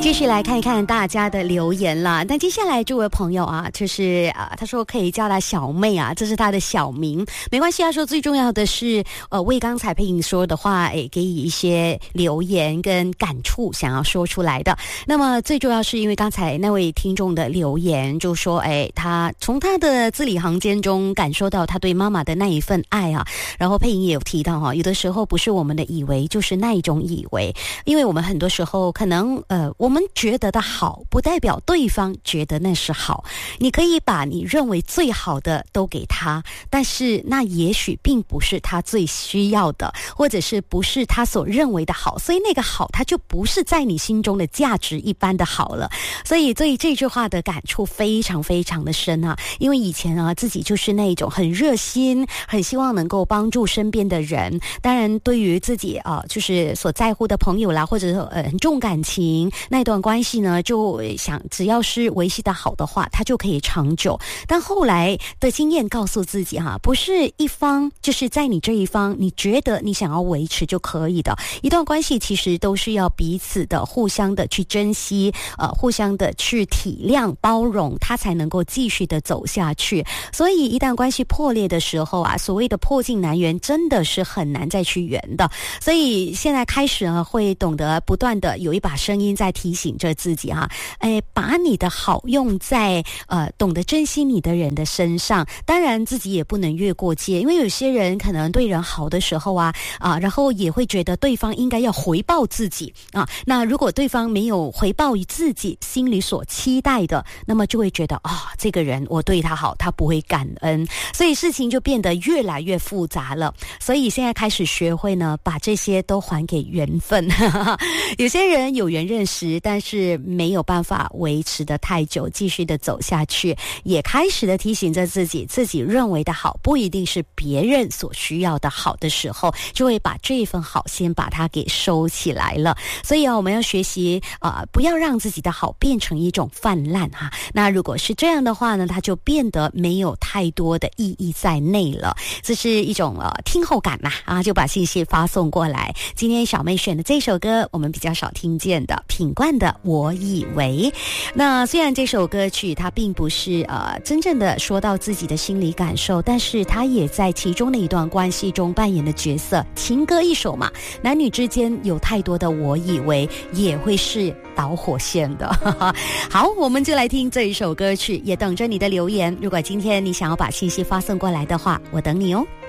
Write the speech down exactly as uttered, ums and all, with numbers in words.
继续来看一看大家的留言了。那接下来这位朋友啊，就是啊，他说可以叫他小妹啊，这是他的小名，没关系。他说最重要的是，呃，为刚才佩莹说的话，诶，给予一些留言跟感触，想要说出来的。那么最重要是因为刚才那位听众的留言，就说，诶，他从他的字里行间中感受到他对妈妈的那一份爱啊。然后佩莹也有提到哈，有的时候不是我们的以为，就是那一种以为，因为我们很多时候可能呃，我们觉得的好，不代表对方觉得那是好。你可以把你认为最好的都给他，但是那也许并不是他最需要的，或者是不是他所认为的好，所以那个好，它就不是在你心中的价值一般的好了。所以对这句话的感触非常非常的深啊，因为以前啊，自己就是那种很热心，很希望能够帮助身边的人。当然，对于自己啊、呃，就是所在乎的朋友啦，或者是呃很重感情那段关系呢，就想只要是维系的好的话，它就可以长久。但后来的经验告诉自己哈、啊，不是一方就是在你这一方，你觉得你想要维持就可以的。一段关系其实都是要彼此的互相的去珍惜，呃，互相的去体谅、包容，它才能够继续的走下去。所以一旦关系破裂的时候啊，所谓的破镜难圆，真的是很难再去圆的。所以现在开始呢，会懂得不断的有一把声音在提醒着自己哈，哎，把你的好用在呃懂得珍惜你的人的身上。当然自己也不能越过界，因为有些人可能对人好的时候啊啊，然后也会觉得对方应该要回报自己啊。那如果对方没有回报于自己心里所期待的，那么就会觉得啊、哦，这个人我对他好，他不会感恩，所以事情就变得越来越复杂了。所以现在开始学会呢，把这些都还给缘分。有些人有缘认识，但是没有办法维持的太久，继续的走下去，也开始的提醒着自己，自己认为的好不一定是别人所需要的好的时候，就会把这一份好先把它给收起来了。所以啊，我们要学习啊、呃，不要让自己的好变成一种泛滥哈。那如果是这样的话呢，它就变得没有太多的意义在内了。这是一种呃听后感嘛啊，就把信息发送过来。今天小妹选的这首歌，我们比较少听见的，品冠的《我以为》。那虽然这首歌曲它并不是呃真正的说到自己的心理感受，但是它也在其中的一段关系中扮演的角色。情歌一首嘛，男女之间有太多的我以为，也会是导火线的。好，我们就来听这一首歌曲，也等着你的留言。如果今天你想要把信息发送过来的话，我等你哦。